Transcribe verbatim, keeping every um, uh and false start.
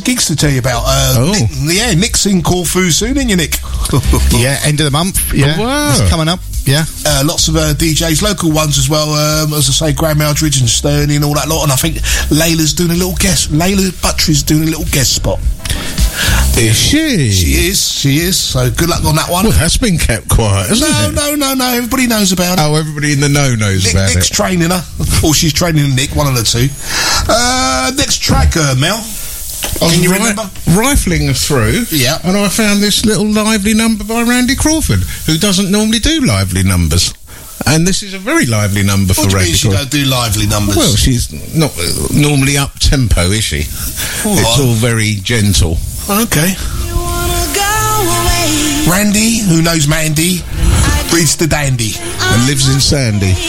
gigs to tell you about. Uh, oh. Nick, yeah, Nick's in Corfu soon, ain't you, Nick? Yeah, end of the month. Yeah, oh, wow. It's coming up. Yeah, uh, lots of uh, D Js, local ones as well. Um, as I say, Graham Aldridge and Sterney and all that lot. And I think Layla's doing a little guest. Layla Buttrey's doing a little guest spot. Is she? She is. She is. So good luck on that one. Well, that's been kept quiet, hasn't no, it? No, no, no, no. Everybody knows about it. Oh, everybody in the know knows Nick, about Nick's it. training her, or she's training Nick. One of the two. Uh, next track, uh, Mel. Can you ri- remember? Rifling through, yeah, and I found this little lively number by Randy Crawford, who doesn't normally do lively numbers. And this is a very lively number what for Randy. Randy Crawford. She don't do lively numbers. Well, she's not uh, normally up tempo, is she? All it's right. all very gentle. Okay. Randy, who knows Mandy, reads the dandy and lives in Sandy.